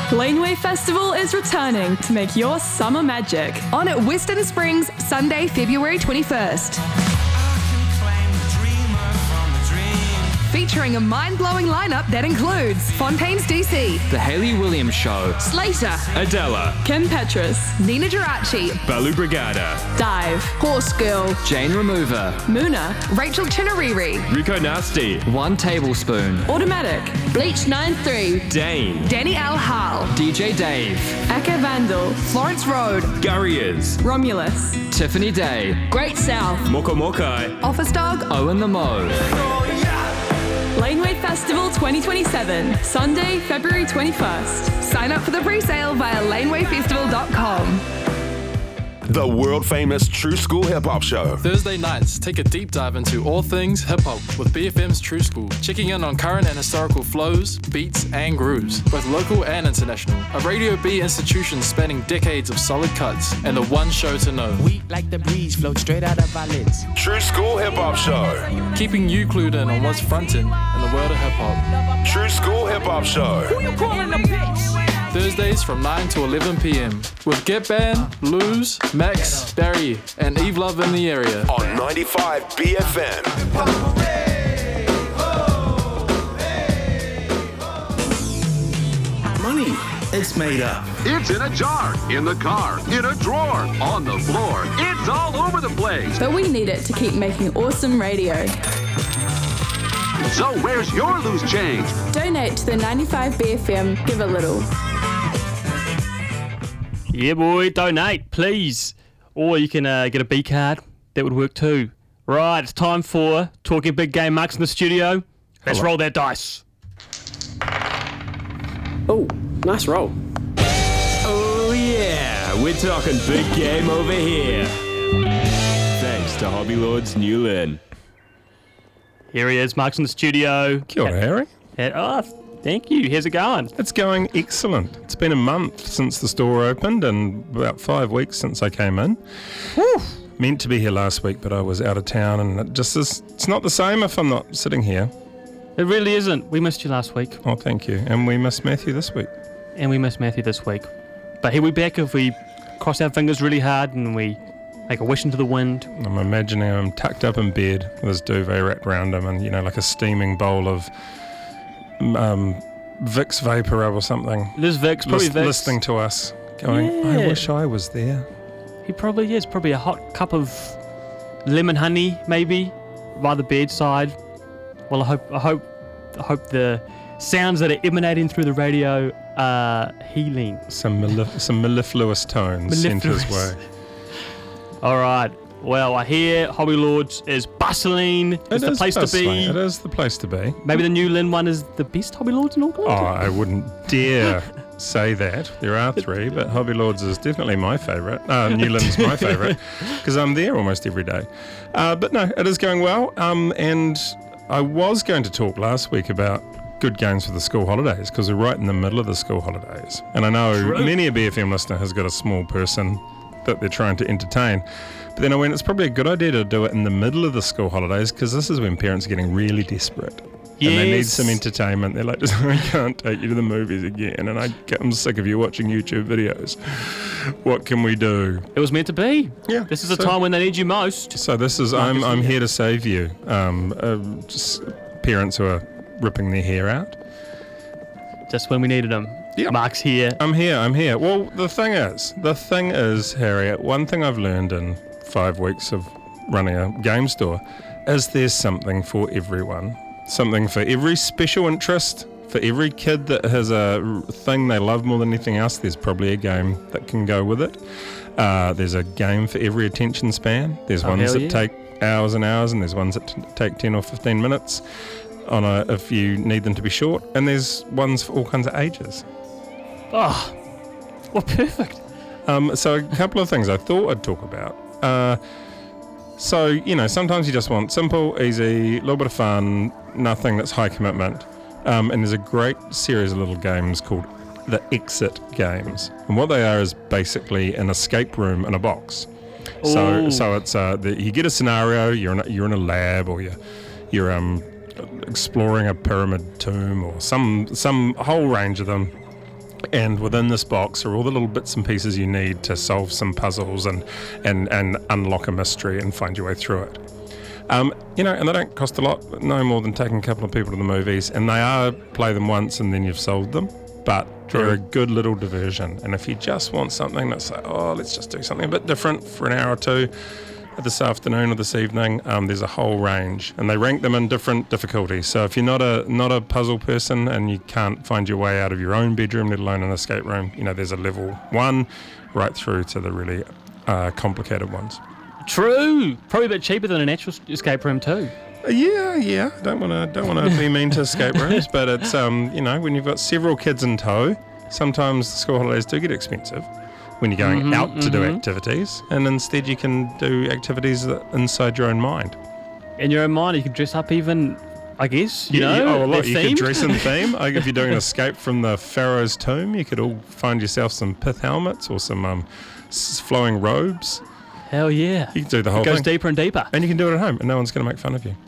Laneway Festival is returning to make your summer magic. On at Western Springs, Sunday, February 21st. Featuring a mind-blowing lineup that includes Fontaines DC, The Hayley Williams Show, Slater, Adela, Kim Petras, Nina Geraci, Balu Brigada, Dive, Horse Girl, Jane Remover, Muna, Rachel Chinariri, Rico Nasty, 1 Tablespoon, Automatic, Bleach 93, Dane, Danny L. Hall, DJ Dave, Aka Vandal, Florence Road, Gurriers, Romulus, Tiffany Day, Great South, Moko Mokai, Office Dog, Owen the Mo. Laneway Festival 2027, Sunday, February 21st. Sign up for the pre-sale via lanewayfestival.com. The world-famous True School Hip Hop Show. Thursday nights, take a deep dive into all things hip-hop with BFM's True School, checking in on current and historical flows, beats and grooves, both local and international. A Radio B institution spanning decades of solid cuts, and the one show to know. We like the breeze, float straight out of our lids. True School Hip Hop Show. Keeping you clued in on what's frontin' in the world of hip-hop. True School Hip Hop Show. Who you calling a bitch? Thursdays from 9 to 11 p.m. with Get Band, Luz, Max, Barry, and Eve Love in the area. On 95 BFM. Money, it's made up. It's in a jar, in the car, in a drawer, on the floor. It's all over the place. But we need it to keep making awesome radio. So where's your loose change? Donate to the 95 BFM Give a Little. Yeah, boy, donate, please. Or you can get a B card. That would work too. Right, it's time for Talking Big Game. Mark's in the studio. Let's roll that dice. Oh, nice roll. Oh yeah, we're talking big game over here. Thanks to Hobby Lords Newlyn. Here he is, Mark's in the studio. Kia ora, Harry. Thank you. How's it going? It's going excellent. It's been a month since the store opened and about 5 weeks since I came in. Whew. Meant to be here last week, but I was out of town, and it just is, it's not the same if I'm not sitting here. It really isn't. We missed you last week. Oh, thank you. And we missed Matthew this week. And we missed Matthew this week. But he'll be back if we cross our fingers really hard and we make a wish into the wind. I'm imagining him tucked up in bed with his duvet wrapped around him and, like a steaming bowl of Vicks Vapor Rub or something. There's Vicks, probably Vicks. Listening to us, going, Yeah. I wish I was there. He probably is. Probably a hot cup of lemon honey, maybe, by the bedside. Well, I hope the sounds that are emanating through the radio are healing. Some mellifluous tones sent his way. All right. Well, I hear Hobby Lords is bustling. It's the place to be. It is the place to be. Maybe the New Lynn one is the best Hobby Lords in Auckland? Oh, I wouldn't dare say that. There are 3, but Hobby Lords is definitely my favourite. New Lynn's my favourite because I'm there almost every day. But no, it is going well. And I was going to talk last week about good games for the school holidays because we're right in the middle of the school holidays. And I know many a BFM listener has got a small person that they're trying to entertain. But then I went, it's probably a good idea to do it in the middle of the school holidays because this is when parents are getting really desperate. Yes. And they need some entertainment. They're like, I can't take you to the movies again. And I'm sick of you watching YouTube videos. What can we do? It was meant to be. Yeah. This is the time when they need you most. So this is, I'm here to save you. Just parents who are ripping their hair out. Just when we needed them. Yeah. Mark's here. I'm here. Well, the thing is, Harriet, one thing I've learned in 5 weeks of running a game store is there's something for everyone. Something for every special interest, for every kid that has a thing they love more than anything else, there's probably a game that can go with it. There's a game for every attention span. There's ones that take hours and hours, and there's ones that take 10 or 15 minutes if you need them to be short, and there's ones for all kinds of ages. Oh, well, perfect. So a couple of things I thought I'd talk about. So, sometimes you just want simple, easy, a little bit of fun, nothing that's high commitment. And there's a great series of little games called the Exit games. And what they are is basically an escape room in a box. Ooh. So it's you get a scenario, you're in a lab, or you're exploring a pyramid tomb, or some whole range of them. And within this box are all the little bits and pieces you need to solve some puzzles and unlock a mystery and find your way through it. And they don't cost a lot, no more than taking a couple of people to the movies. And they are play them once and then you've solved them. But they're a good little diversion. And if you just want something that's like, let's just do something a bit different for an hour or two this afternoon or this evening, there's a whole range. And they rank them in different difficulties. So if you're not a puzzle person and you can't find your way out of your own bedroom, let alone an escape room, there's a level 1 right through to the really complicated ones. True. Probably a bit cheaper than an actual escape room too. Yeah. Don't want to be mean to escape rooms, but it's when you've got several kids in tow, sometimes the school holidays do get expensive when you're going out to do activities, and instead you can do activities inside your own mind. In your own mind, you can dress up even, I guess, you could dress in theme. If you're doing an escape from the Pharaoh's tomb, you could all find yourself some pith helmets or some flowing robes. Hell yeah. You can do the whole thing. It goes deeper and deeper. And you can do it at home, and no one's going to make fun of you.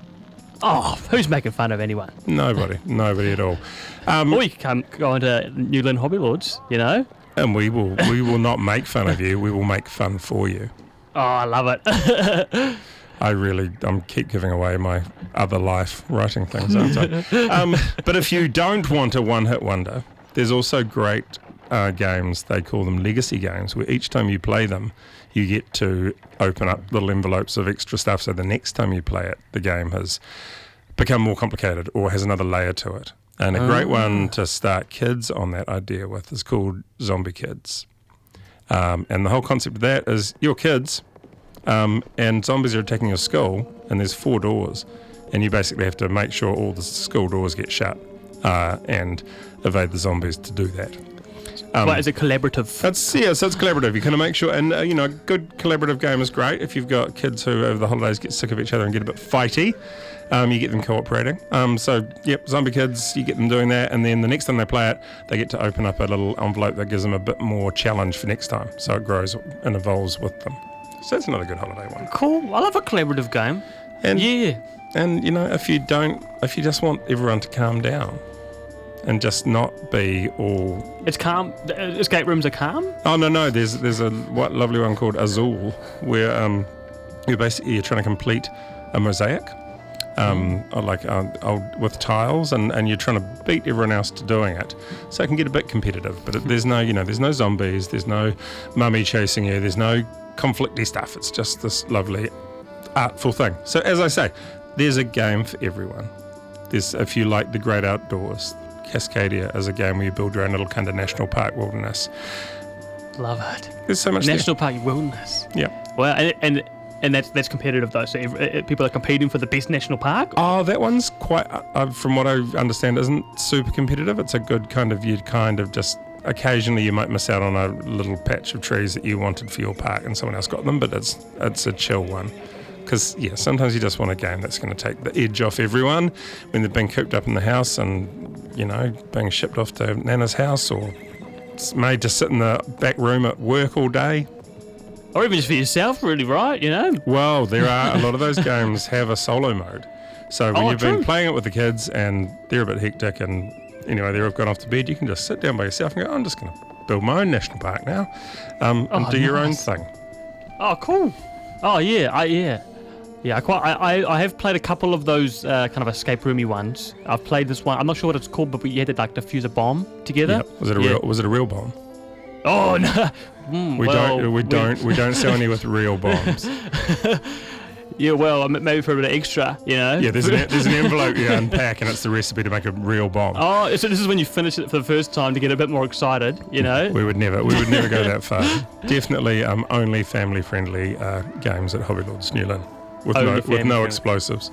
Oh, who's making fun of anyone? Nobody at all. Or you can go into Newland Hobby Lords, And we will not make fun of you. We will make fun for you. Oh, I love it. I'm keep giving away my other life writing things, aren't I? But if you don't want a one-hit wonder, there's also great games. They call them legacy games, where each time you play them, you get to open up little envelopes of extra stuff. So the next time you play it, the game has become more complicated or has another layer to it. And a great one to start kids on that idea with is called Zombie Kids. And the whole concept of that is you're kids, and zombies are attacking your school, and there's 4 doors, and you basically have to make sure all the school doors get shut and evade the zombies to do that. But is it collaborative? So it's collaborative. You kind of make sure, and a good collaborative game is great. If you've got kids who over the holidays get sick of each other and get a bit fighty, you get them cooperating. Zombie Kids, you get them doing that, and then the next time they play it, they get to open up a little envelope that gives them a bit more challenge for next time. So it grows and evolves with them. So that's another good holiday one. Cool. I love a collaborative game. And if you just want everyone to calm down and just not be all... It's calm? Escape rooms are calm? Oh, no. There's a lovely one called Azul, where you're trying to complete a mosaic with tiles, and you're trying to beat everyone else to doing it. So it can get a bit competitive, but there's no zombies, there's no mummy chasing you, there's no conflicty stuff. It's just this lovely artful thing. So as I say, there's a game for everyone. If you like the great outdoors, Cascadia is a game where you build your own little kind of national park wilderness. Love it. There's so much national park wilderness. Yeah. Well, and that's competitive though. So people are competing for the best national park. Oh, that one's quite. From what I understand, isn't super competitive. It's a good kind of just occasionally you might miss out on a little patch of trees that you wanted for your park and someone else got them, but it's a chill one. Because, sometimes you just want a game that's going to take the edge off everyone when they've been cooped up in the house and, being shipped off to Nana's house or made to sit in the back room at work all day. Or even just for yourself, really, right? Well, there are a lot of those games have a solo mode. So when you've been playing it with the kids and they're a bit hectic and, they've gone off to bed, you can just sit down by yourself and go, I'm just going to build my own national park now and do your own thing. Oh, cool. Oh, yeah. Yeah, I have played a couple of those kind of escape roomy ones. I've played this one. I'm not sure what it's called, but we had to defuse a bomb together. Yep. Was it a real bomb? Oh no, we don't sell any with real bombs. Yeah, well, maybe for a bit of extra, Yeah, there's an envelope you unpack, and it's the recipe to make a real bomb. Oh, so this is when you finish it for the first time to get a bit more excited, We would never go that far. Definitely, only family-friendly games at Hobby Lords Newland. With no explosives.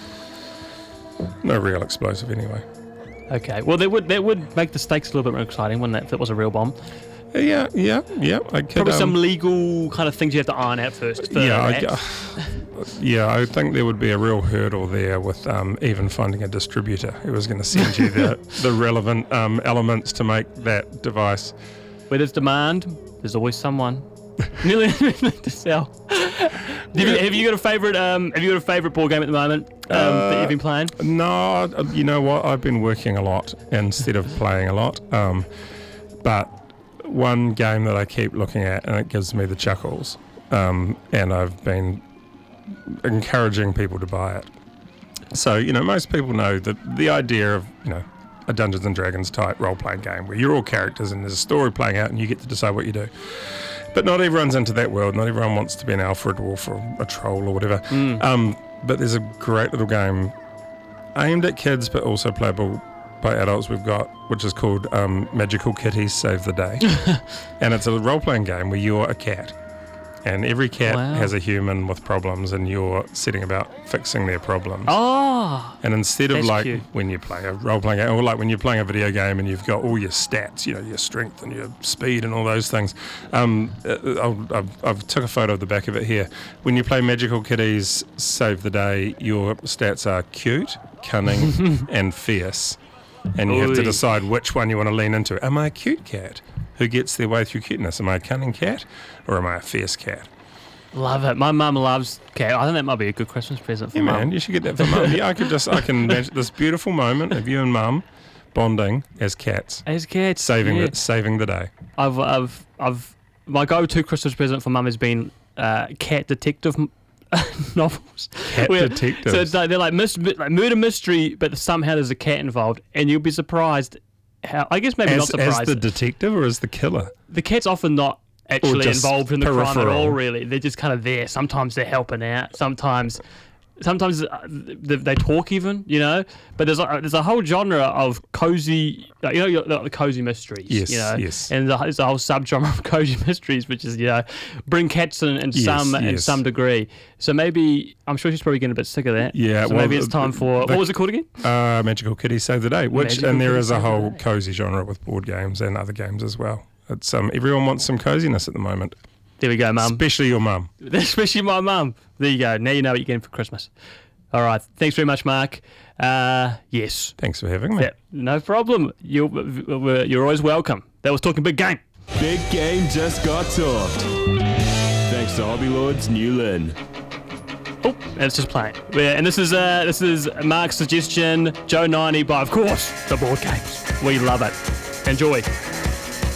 No real explosive, anyway. Okay. Well, that would make the stakes a little bit more exciting, wouldn't it, if it was a real bomb? Yeah. Probably some legal kind of things you have to iron out first. I think there would be a real hurdle there with even finding a distributor who was going to send you the relevant elements to make that device. Where there's demand, there's always someone. Nearly to sell. Have you got a favourite? Board game at the moment that you've been playing? No, you know what? I've been working a lot instead of playing a lot. But one game that I keep looking at, and it gives me the chuckles, and I've been encouraging people to buy it. So, most people know that the idea of, a Dungeons and Dragons type role-playing game where you're all characters and there's a story playing out and you get to decide what you do. But not everyone's into that world. Not everyone wants to be an elf or a dwarf or a troll or whatever. But there's a great little game aimed at kids but also playable by adults we've got, which is called Magical Kitties Save the Day. And it's a role-playing game where you're a cat. And every cat has a human with problems, and you're setting about fixing their problems. Oh! And instead of cute. When you play a role-playing game, or like when you're playing a video game and you've got all your stats, your strength and your speed and all those things. I've took a photo of the back of it here. When you play Magical Kitties Save the Day, your stats are cute, cunning, and fierce. And you have to decide which one you want to lean into. Am I a cute cat who gets their way through cuteness? Am I a cunning cat or am I a fierce cat? Love it. My mum loves cat. I think that might be a good Christmas present for mum. Man, you should get that for mum. Yeah, I can imagine this beautiful moment of you and mum bonding as cats. As cats, saving the day. I've my go-to Christmas present for mum has been cat detective novels. Cat detectives. So they're like murder mystery, but somehow there's a cat involved, and you'll be surprised how. I guess maybe not surprised. As the detective or as the killer? The cat's often not actually involved in the crime at all. Really, they're just kind of there. Sometimes they're helping out. Sometimes they talk even, But there's a whole genre of cozy, the cozy mysteries, Yes. And there's a whole subgenre of cozy mysteries, which is bring cats in some degree. So maybe I'm sure she's probably getting a bit sick of that. Yeah. So maybe it's time for what was it called again? Magical Kitties Save the Day. There is a whole cozy genre with board games and other games as well. It's everyone wants some coziness at the moment. There we go, mum. Especially your mum. Especially my mum. There you go. Now you know what you're getting for Christmas. All right. Thanks very much, Mark. Yes. Thanks for having me. Yeah, no problem. You're always welcome. That was Talking Big Game. Big Game just got talked. Thanks to Hobby Lords New Lynn. Oh, it's just playing. Yeah, and this is Mark's suggestion, Joe 90 by, of course, the board games. We love it. Enjoy.